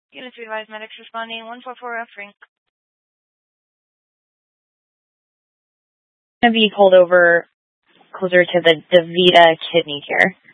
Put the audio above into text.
Unit 3 advised medics responding 144 Frank. Going to be pulled over closer to the DaVita Kidney Care.